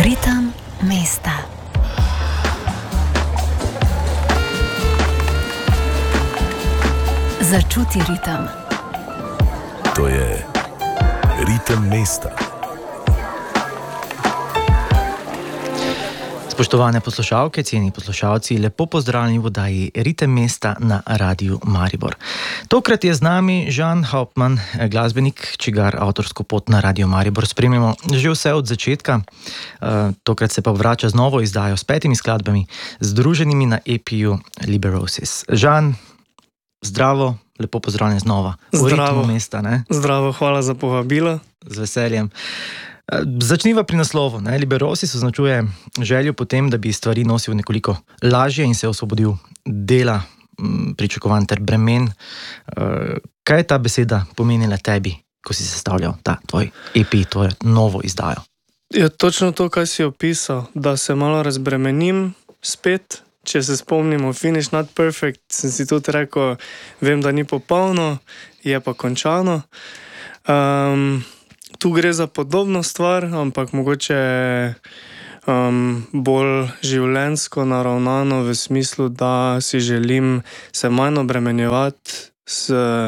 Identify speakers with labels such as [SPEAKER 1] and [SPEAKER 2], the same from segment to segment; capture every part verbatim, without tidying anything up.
[SPEAKER 1] Ritem mesta. Začuti ritem.
[SPEAKER 2] To je ritem mesta.
[SPEAKER 3] Spoštovane poslušalke, cenjeni poslušalci, lepo pozdravljeni v oddaji Ritem mesta na Radiu Maribor. Tokrat je z nami Žan Hauptmann, glasbenik, čigar avtorsko pot na Radio Maribor spremljamo že vse od začetka. Tokrat se pa vrača z novo izdajo s petimi skladbami, združenimi na E P-ju Liberosis. Žan, zdravo, lepo pozdravljen znova.
[SPEAKER 4] Zdravo.
[SPEAKER 3] Mesta, ne?
[SPEAKER 4] Zdravo, hvala za povabilo.
[SPEAKER 3] Z veseljem. Začniva pri naslovu. Ne? Liberosis označuje željo potem, da bi stvari nosil nekoliko lažje in se osvobodil dela, pričakovanj ter bremen. Kaj je ta beseda pomenila tebi, ko si sestavljal ta tvoj E P, tvojo novo izdajo?
[SPEAKER 4] Je točno to, kaj si opisal, da se malo razbremenim spet. Če se spomnimo Finish Not Perfect, sem si tudi rekel, vem, da ni popolno, je pa končano. Um, tu gre za podobno stvar, ampak mogoče um, bolj življenjsko naravnano v smislu, da si želim se manj obremenjevati s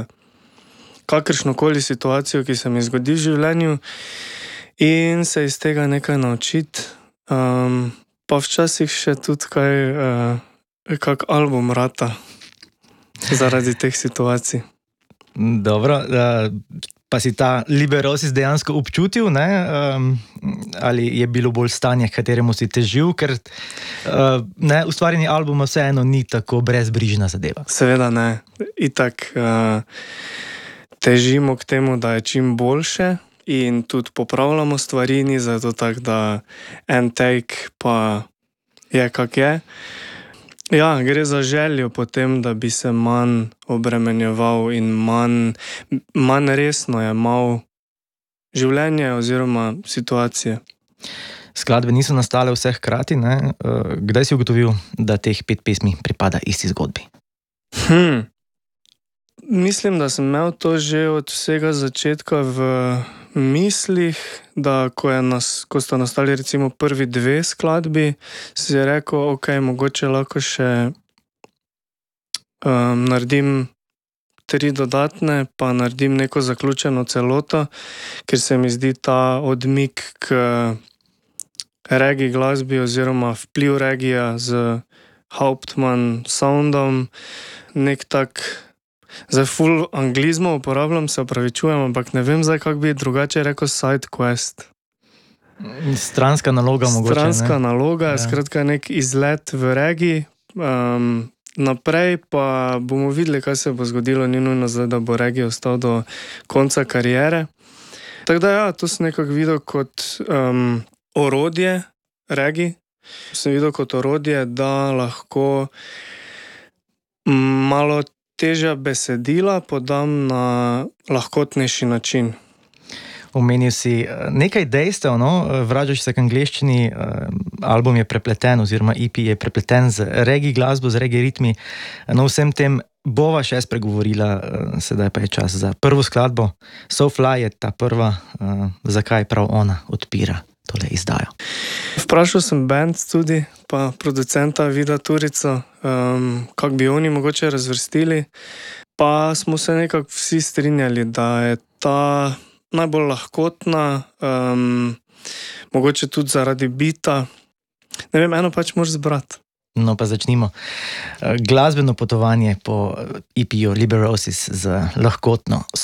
[SPEAKER 4] kakršnokoli situacijo, ki se mi zgodi v življenju, in se iz tega nekaj naučiti. Um, pa včasih še tudi kaj, uh, kak album rata zaradi teh situacij.
[SPEAKER 3] Dobro, uh, pa si ta Liberosis dejansko občutil, ne? Um, ali je bilo bolj stanje, kateremu si težil, ker uh, ne, ustvarjanje albuma vseeno ni tako brezbrižna zadeva.
[SPEAKER 4] Seveda ne. Itak uh, težimo k temu, da je čim boljše, in tudi popravljamo stvari, ni zato tak, da en take pa je kak je. Ja, gre za željo potem, da bi se manj obremenjeval in manj, manj resno jemal življenje oziroma situacije.
[SPEAKER 3] Skladbe niso nastale vse hkrati, ne? Kdaj si ugotovil, da teh pet pesmi pripada isti zgodbi?
[SPEAKER 4] Hm. Mislim, da sem imel to že od vsega začetka v mislih, da ko, je nas, ko sta nastali recimo prvi dve skladbi, si je rekel, ok, mogoče lahko še um, naredim tri dodatne, pa naredim neko zaključeno celoto, ker se mi zdi ta odmik k reggae glasbi oziroma vpliv reggae z Hauptmann soundom nek tak. Zdaj full anglizmov uporabljam, se opravičujem, ampak ne vem zdaj, kako bi drugače rekel side quest.
[SPEAKER 3] Stranska naloga mogoče,
[SPEAKER 4] Stranska
[SPEAKER 3] ne?
[SPEAKER 4] naloga,
[SPEAKER 3] Ja.
[SPEAKER 4] skratka nek izlet v regiji. Um, naprej pa bomo videli, kaj se bo zgodilo, ni nujno zdaj, da bo regij ostal do konca kariere. Tako da ja, to sem nekako videl kot um, orodje regij. Sem videl kot orodje, da lahko malo težja besedila podam na lahkotnejši način.
[SPEAKER 3] Omenil si nekaj dejstev, no? Vračaš se k angleščini, album je prepleten oziroma E P je prepleten z reggae glasbo, z reggae ritmi. No, vsem tem bova še spregovorila, sedaj pa je čas za prvo skladbo. So Fly je ta prva, zakaj prav ona odpira tole izdajo?
[SPEAKER 4] Vprašal sem band tudi, pa producenta Vida Turico, um, kako bi oni mogoče razvrstili, pa smo se nekako vsi strinjali, da je ta najbolj lahkotna, um, mogoče tudi zaradi bita. Ne vem, eno pač moraš zbrati.
[SPEAKER 3] No pa začnimo. Glasbeno potovanje po E P-ju Liberosis z lahkotno